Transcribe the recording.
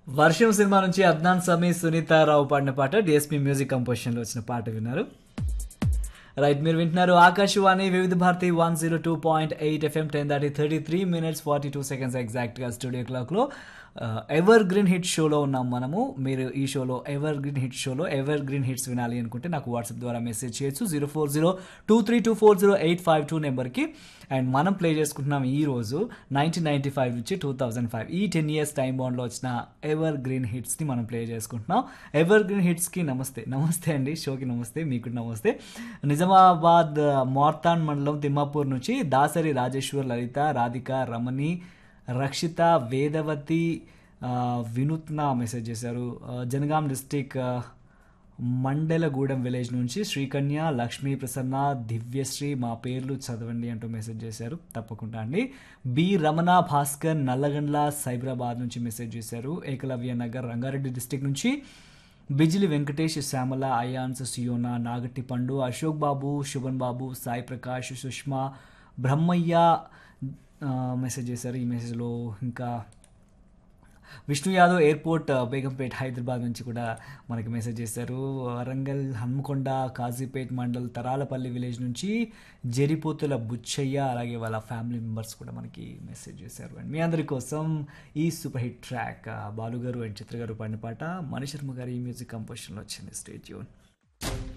వర్షం సినిమా నుంచి అద్నాన్ సమీ సునీతారావు పాడిన పాట డిఎస్పీ మ్యూజిక్ కంపోజిషన్ లో వచ్చిన పాట విన్నారు. రైట్, మీరు వింటున్నారు ఆకాశవాణి వివిధ భారతి 102.8 FM 10:33 42 seconds ఎగ్జాక్ట్ గా స్టూడియో క్లాక్ లో ఎవర్ గ్రీన్ హిట్ షోలో ఉన్నాం మనము. మీరు ఈ షోలో ఎవర్ గ్రీన్ హిట్స్ వినాలి అనుకుంటే నాకు వాట్సాప్ ద్వారా మెసేజ్ చేయొచ్చు 0402324085 నెంబర్కి. అండ్ మనం ప్లే చేసుకుంటున్నాం ఈ రోజు 1995 నుంచి 2005 ఈ 10 years టైం బాండ్లో వచ్చిన ఎవర్ గ్రీన్ హిట్స్ని మనం ప్లే చేసుకుంటున్నాం. ఎవర్ గ్రీన్ హిట్స్కి నమస్తే. నమస్తే అండి, షోకి నమస్తే, మీకు నమస్తే. నిజామాబాద్ మార్తాన్ మండలం తిమ్మాపూర్ నుంచి దాసరి రాజేశ్వర్, లలిత, రాధిక, రమణి, రక్షిత, వేదవతి, వినూత్న మెసేజ్ చేశారు. జనగాం డిస్టిక్ మండలగూడెం విలేజ్ నుంచి శ్రీకన్య, లక్ష్మీ ప్రసన్న, దివ్యశ్రీ, మా పేర్లు చదవండి అంటూ మెసేజ్ చేశారు. తప్పకుండా అండి. బి రమణ భాస్కర్ నల్లగండ్ల సైబరాబాద్ నుంచి మెసేజ్ చేశారు. ఏకలవ్య నగర్ రంగారెడ్డి డిస్టిక్ నుంచి బిజిలి వెంకటేష్, శ్యామల, అయాన్స్, సియోనా, నాగట్టి పండు, అశోక్ బాబు, శుభన్ బాబు, సాయి ప్రకాష్, సుష్మా, బ్రహ్మయ్య మెసేజ్ చేశారు. ఈ మెసేజ్లో ఇంకా విష్ణు యాదవ్ ఎయిర్పోర్ట్ బేగంపేట్ హైదరాబాద్ నుంచి కూడా మనకి మెసేజ్ చేశారు. వరంగల్, హన్మకొండ, కాజీపేట్ మండల్ తరాలపల్లి విలేజ్ నుంచి జరిపోతుల బుచ్చయ్య, అలాగే వాళ్ళ ఫ్యామిలీ మెంబర్స్ కూడా మనకి మెసేజ్ చేశారు. అండ్ మీ అందరి కోసం ఈ సూపర్ హిట్ ట్రాక్ బాలుగారు అండ్ చిత్ర గారు పాడిన పాట మణిశర్మ గారి మ్యూజిక్ కంపోజిషన్లో వచ్చింది. Stay tune.